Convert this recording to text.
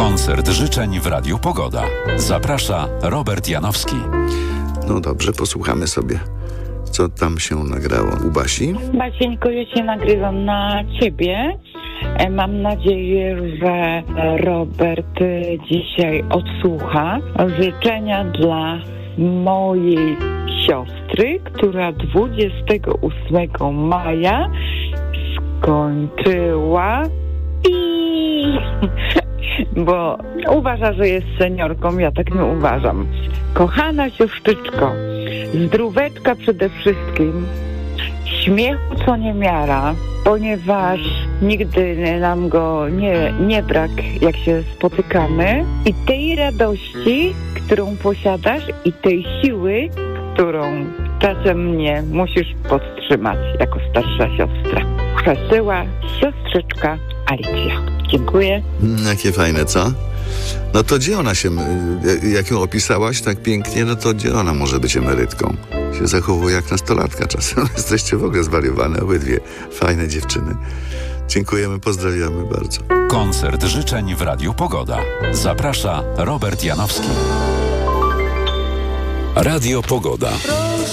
Koncert życzeń w Radiu Pogoda. Zaprasza Robert Janowski. No dobrze, posłuchamy sobie, co tam się nagrało u Basi. Basieńko, ja się nagrywam na ciebie. Mam nadzieję, że Robert dzisiaj odsłucha życzenia dla mojej siostry, która 28 maja skończyła bo uważa, że jest seniorką, ja tak nie uważam. Kochana siostrzyczko, zdróweczka przede wszystkim, śmiechu co niemiara, ponieważ nigdy nam go nie brak, jak się spotykamy, i tej radości, którą posiadasz, i tej siły, którą czasem mnie musisz podtrzymać jako starsza siostra. Przesyła siostrzyczka Alicja. Dziękuję. Jakie fajne, co? No to gdzie ona się, jak ją opisałaś tak pięknie, no to gdzie ona może być emerytką? Się zachowuje jak nastolatka czasem. Jesteście w ogóle zwariowane, obydwie fajne dziewczyny. Dziękujemy, pozdrawiamy bardzo. Koncert życzeń w Radiu Pogoda. Zaprasza Robert Janowski. Radio Pogoda.